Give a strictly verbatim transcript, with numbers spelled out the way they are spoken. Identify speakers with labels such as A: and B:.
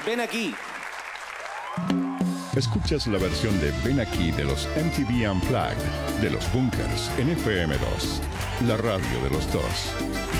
A: Ven Aquí.
B: Escuchas la versión de Ven Aquí de los M T V Unplugged de los Bunkers en F M dos, la radio de los dos.